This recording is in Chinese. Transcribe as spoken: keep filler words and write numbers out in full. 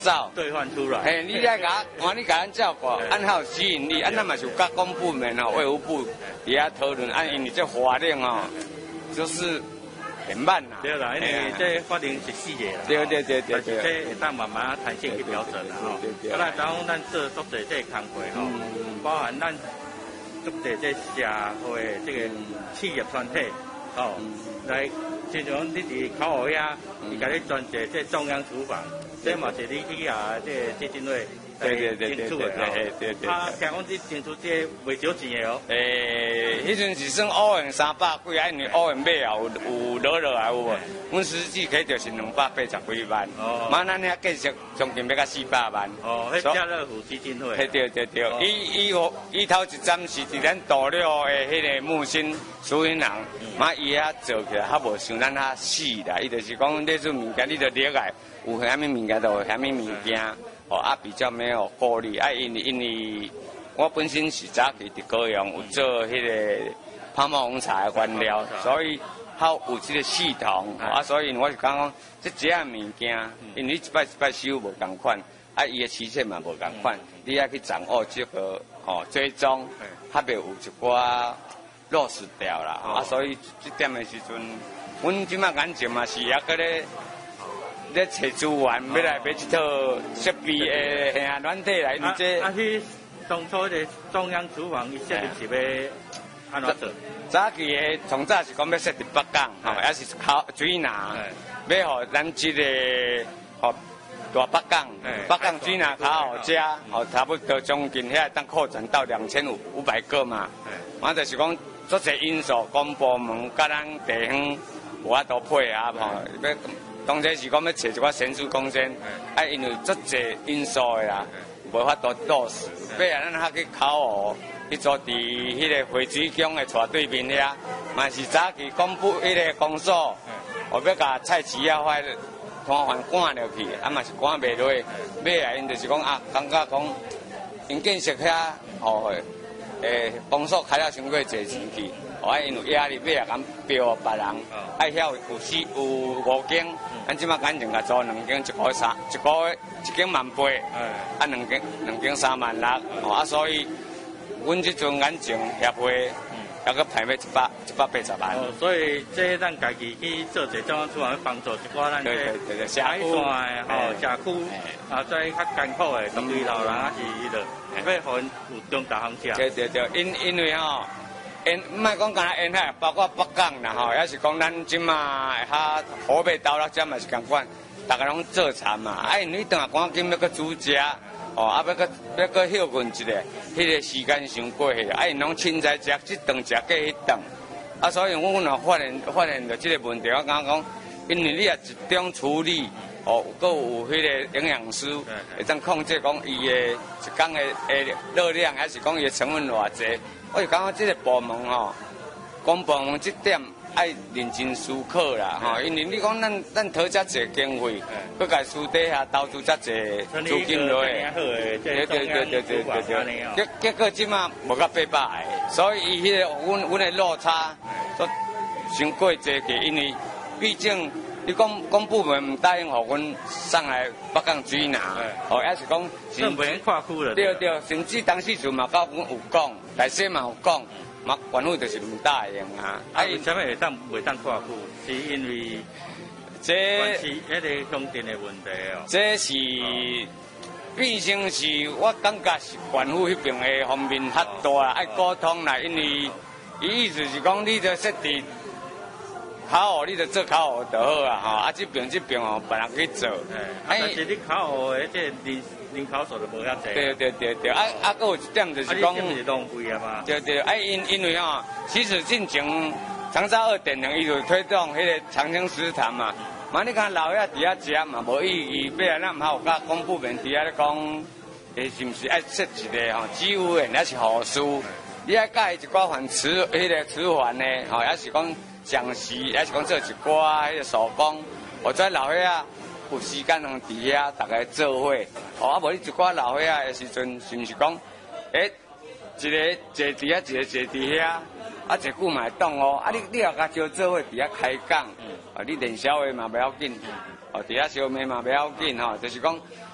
走兑换出来。 嘿，你来甲我，你甲咱照顾，按好吸引力，按咱嘛是甲公部门哦、卫福部底下讨论，按因为这法令哦，就是很慢啦。 对啦，因为这法令是四个啦。 对对对对对。 这会当慢慢弹性去调整啦吼。啊，咱讲咱做足侪这工作吼，包含咱足侪这社会这个企业团体哦，来，亲像你伫口号遐，伊甲你专接这中央厨房。这嘛是你去啊，这基金会对对对对对对对对。 他听讲这争出这袂少钱的哦。 诶，迄阵是算乌元三百几，啊，因为乌元买啊有有落落来有无？阮实际起就是两百八十几万。哦。嘛，咱遐计值将近要到四百万。 哦，迄家乐福基金会。 嘿，对对对，伊伊伊头一站是伫咱大陆的迄个木星苏银行，嘛伊遐做起来较无像咱遐死啦，伊就是讲你做物件你着了解。有虾米物件就有虾米物件，哦啊比较没有顾虑，啊因为因为我本身是早期伫高雄有做迄个泡沫红茶的原料，所以较有即个系统，啊所以我是讲讲这几样物件，因为你一摆一摆收无共款，啊伊的期限嘛无共款，你要去掌握这个哦追踪，较袂有一寡落实掉啦，啊所以这点的时阵，阮即马眼前嘛是也搁咧。咧找资源，要来买一套设备诶，吓软体来，你这。啊， 去当初个中央厨房，伊设立是要安怎做？ 早期诶，从早是讲要设伫北港，吼，也是靠水南，要互咱即个吼大北港，北港水南较好食，吼，差不多将近遐当扩展到两千五五百个嘛。嘛就是讲，足侪因素，公部门甲咱地方有法度配合吼，要。当然是讲要找一寡先进公司，啊，因为足侪因素的啦，无法度落实。比如咱遐去考湖，去做伫迄个惠水宫的斜对面遐，嘛是早期公布迄个公所，我要甲菜市啊发摊贩赶落去，啊嘛是赶袂落。尾来因就是讲啊，感觉讲因建设遐哦，诶，公所开了伤过侪钱去。哦，因有压力，尾也敢标别人，爱遐有四有五间，咱即马赶紧甲租两间，一个三，一个一间万八，啊两间两间三万六，哦啊所以，阮即阵眼前协会，还阁排要一百一百八十万。 哦，所以这咱家己去做者中央厨房帮助一寡咱这下一线的吼社区，啊在较艰苦的独居老人啊是迄落，要互因有中大行食。 对对对，因因为吼。沿唔系讲干那沿海，包括北港啦吼，也是讲咱即马哈河北岛啦，这嘛是共款，大家拢做餐嘛。啊，因为等下赶紧要搁煮食，哦，啊要搁要搁休困一下，迄个时间伤过去，啊因拢凊彩食，即顿食过迄顿，啊所以我若发现发现到即个问题，我感觉讲，因为你也集中处理，哦，搁有迄个营养师会当控制讲伊的一工的诶热量，还是讲伊的成分偌济。我就感觉这个部门吼，公部门这点爱认真思考啦吼，因为你讲咱咱讨遮济经费，搁家私底下投资遮济资金落去，对对对对对对对，结结果即马无到八百个，所以伊迄个阮阮的落差，都伤过济个，因为毕竟你讲公部门唔答应互阮送来北港水南，哦，也是讲政府跨区了， 对对，甚至当时就嘛甲阮有讲。大西嘛有讲，嘛官府就是唔答应啊。 啊，为什么会当袂当跨区？是因为这关系迄个供电的问题哦。 这是毕竟是我感觉是官府迄边的方面较大，爱沟通啦。因为伊意思是讲，你着设置考核，你着做考核就好啊。吼，啊这边这边哦，别人去做。 哎，但是你考核的这人。人口数就无遐济。 对对对对，啊啊，佫有一点就是讲， 是浪费啊嘛。 对对，啊因因为吼，其实进前长沙二点零伊就推动迄个长青食堂嘛，嘛你看老遐伫遐食嘛无意义，必然咱还有甲公部门伫遐咧讲，诶是毋是爱设一个吼机务员，也是护士，你爱教伊一寡环词迄个词环呢，吼也是讲讲师，也是讲做一寡迄个手工，或者老遐。有时间通伫遐，大家做伙。哦，啊无你一寡老伙仔的时阵，是毋是讲，诶，一个坐伫遐，一个坐伫遐，啊，一久嘛会动哦。啊，你你也甲招做伙伫遐开讲，啊，你练小话嘛不要紧，哦，伫遐小妹嘛不要紧吼，就是讲